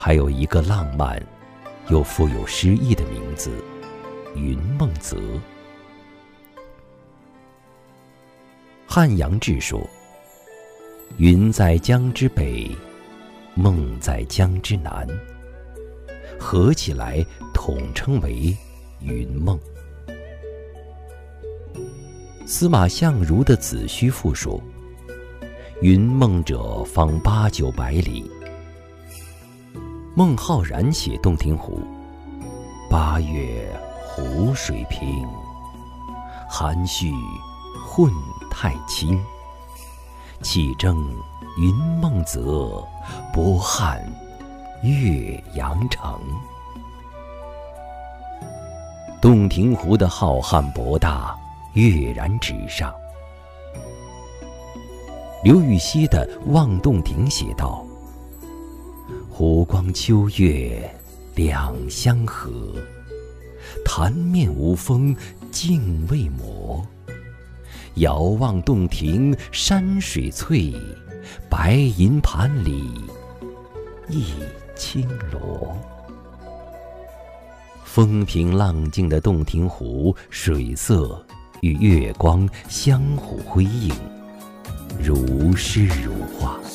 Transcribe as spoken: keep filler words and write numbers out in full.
还有一个浪漫又富有诗意的名字——云梦泽。汉阳志说：云在江之北，梦在江之南，合起来统称为云梦。司马相如的子虚赋说：云梦者方八九百里。孟浩然写洞庭湖：八月湖水平，含蓄混太清。气蒸云梦泽，波撼岳阳城。洞庭湖的浩瀚博大跃然纸上。刘禹锡的《望洞庭》写道：湖光秋月两相和，潭面无风镜未磨。遥望洞庭山水翠，白银盘里一青螺。风平浪静的洞庭湖，水色与月光相互辉映，如诗如画。